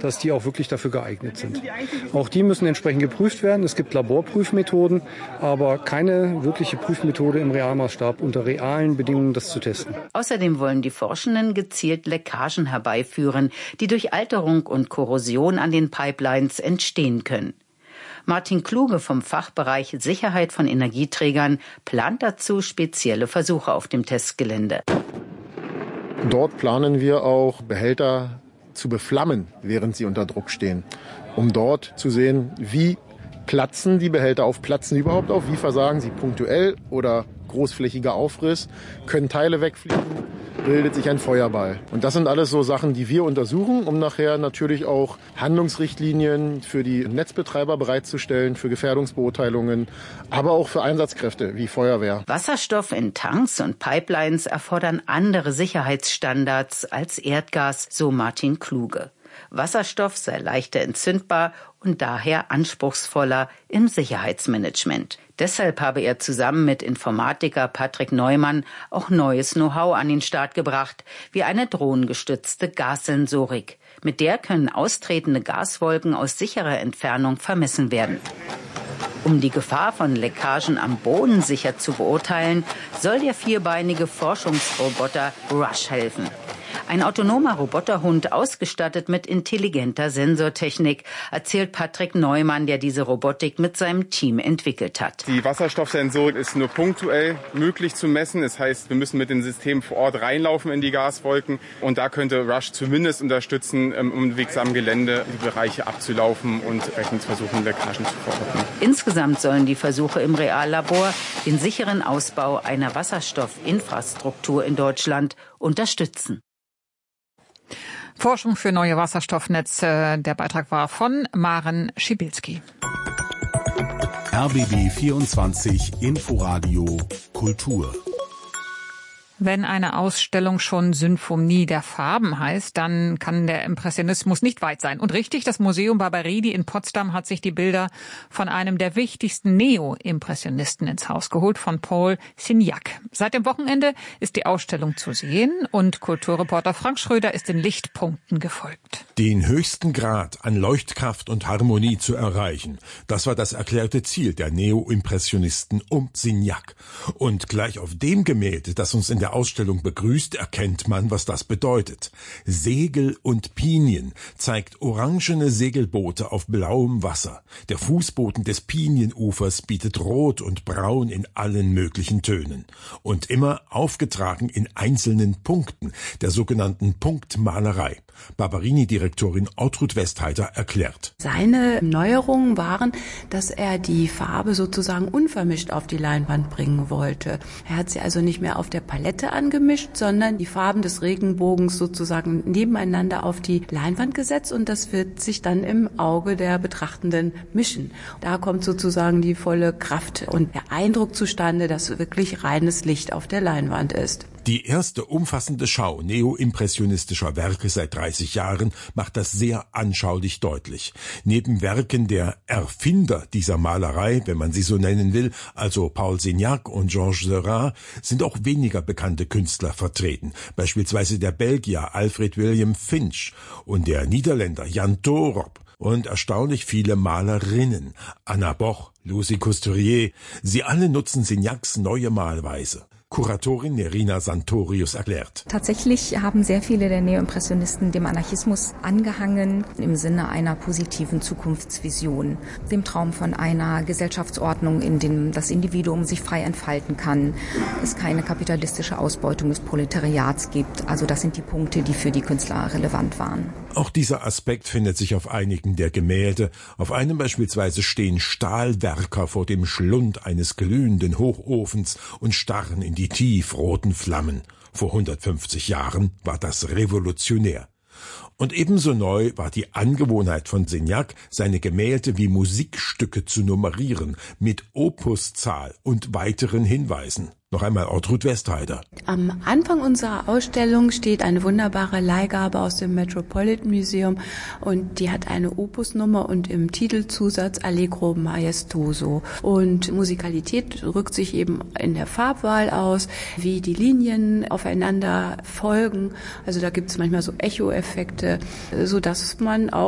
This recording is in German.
dass die auch wirklich dafür geeignet sind. Auch die müssen entsprechend geprüft werden. Es gibt Laborprüfmethoden, aber keine wirkliche Prüfmethode im Realmaßstab unter realen Bedingungen, das zu testen. Außerdem wollen die Forschenden gezielt Leckagen herbeiführen, die durch Alterung und Korrosion an den Pipelines entstehen können. Martin Kluge vom Fachbereich Sicherheit von Energieträgern plant dazu spezielle Versuche auf dem Testgelände. Dort planen wir auch, Behälter zu beflammen, während sie unter Druck stehen, um dort zu sehen, wie platzen die Behälter auf, platzen sie überhaupt auf, wie versagen sie punktuell oder großflächiger Aufriss, können Teile wegfliegen, bildet sich ein Feuerball. Und das sind alles so Sachen, die wir untersuchen, um nachher natürlich auch Handlungsrichtlinien für die Netzbetreiber bereitzustellen, für Gefährdungsbeurteilungen, aber auch für Einsatzkräfte wie Feuerwehr. Wasserstoff in Tanks und Pipelines erfordern andere Sicherheitsstandards als Erdgas, so Martin Kluge. Wasserstoff sei leichter entzündbar und daher anspruchsvoller im Sicherheitsmanagement. Deshalb habe er zusammen mit Informatiker Patrick Neumann auch neues Know-how an den Start gebracht, wie eine drohnengestützte Gassensorik. Mit der können austretende Gaswolken aus sicherer Entfernung vermessen werden. Um die Gefahr von Leckagen am Boden sicher zu beurteilen, soll der vierbeinige Forschungsroboter Rush helfen. Ein autonomer Roboterhund, ausgestattet mit intelligenter Sensortechnik, erzählt Patrick Neumann, der diese Robotik mit seinem Team entwickelt hat. Die Wasserstoffsensorik ist nur punktuell möglich zu messen. Das heißt, wir müssen mit dem System vor Ort reinlaufen in die Gaswolken. Und da könnte Rush zumindest unterstützen, im unwegsamen Gelände die Bereiche abzulaufen und entsprechend versuchen, Leckagen zu verorten. Insgesamt sollen die Versuche im Reallabor den sicheren Ausbau einer Wasserstoffinfrastruktur in Deutschland unterstützen. Forschung für neue Wasserstoffnetze. Der Beitrag war von Maren Schibilski. RBB 24 Inforadio Kultur. Wenn eine Ausstellung schon Symphonie der Farben heißt, dann kann der Impressionismus nicht weit sein. Und richtig, das Museum Barberini in Potsdam hat sich die Bilder von einem der wichtigsten Neo-Impressionisten ins Haus geholt, von Paul Signac. Seit dem Wochenende ist die Ausstellung zu sehen und Kulturreporter Frank Schröder ist den Lichtpunkten gefolgt. Den höchsten Grad an Leuchtkraft und Harmonie zu erreichen, das war das erklärte Ziel der Neo-Impressionisten um Signac. Und gleich auf dem Gemälde, das uns in der Ausstellung begrüßt, erkennt man, was das bedeutet. Segel und Pinien zeigt orangene Segelboote auf blauem Wasser. Der Fußboden des Pinienufers bietet Rot und Braun in allen möglichen Tönen. Und immer aufgetragen in einzelnen Punkten, der sogenannten Punktmalerei. Barberini-Direktorin Ortrud Westheiter erklärt. Seine Neuerungen waren, dass er die Farbe sozusagen unvermischt auf die Leinwand bringen wollte. Er hat sie also nicht mehr auf der Palette angemischt, sondern die Farben des Regenbogens sozusagen nebeneinander auf die Leinwand gesetzt und das wird sich dann im Auge der Betrachtenden mischen. Da kommt sozusagen die volle Kraft und der Eindruck zustande, dass wirklich reines Licht auf der Leinwand ist. Die erste umfassende Schau neoimpressionistischer Werke seit 30 Jahren macht das sehr anschaulich deutlich. Neben Werken der Erfinder dieser Malerei, wenn man sie so nennen will, also Paul Signac und Georges Seurat, sind auch weniger bekannte Künstler vertreten. Beispielsweise der Belgier Alfred William Finch und der Niederländer Jan Toorop. Und erstaunlich viele Malerinnen. Anna Boch, Lucie Couturier. Sie alle nutzen Signacs neue Malweise. Kuratorin Nerina Santorius erklärt. Tatsächlich haben sehr viele der Neoimpressionisten dem Anarchismus angehangen im Sinne einer positiven Zukunftsvision, dem Traum von einer Gesellschaftsordnung, in dem das Individuum sich frei entfalten kann, es keine kapitalistische Ausbeutung des Proletariats gibt. Also das sind die Punkte, die für die Künstler relevant waren. Auch dieser Aspekt findet sich auf einigen der Gemälde. Auf einem beispielsweise stehen Stahlwerker vor dem Schlund eines glühenden Hochofens und starren in die tiefroten Flammen. Vor 150 Jahren war das revolutionär. Und ebenso neu war die Angewohnheit von Signac, seine Gemälde wie Musikstücke zu nummerieren, mit Opuszahl und weiteren Hinweisen. Noch einmal Ortrud Westheiter. Am Anfang unserer Ausstellung steht eine wunderbare Leihgabe aus dem Metropolitan Museum und die hat eine Opusnummer und im Titelzusatz Allegro Maestoso. Und Musikalität drückt sich eben in der Farbwahl aus, wie die Linien aufeinander folgen. Also da gibt es manchmal so Echo-Effekte, sodass man auch